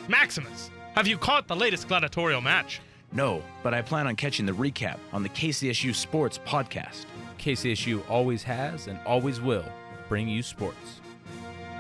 Maximus, have you caught the latest gladiatorial match? No, but I plan on catching the recap on the KCSU Sports Podcast. KCSU always has and always will bring you sports.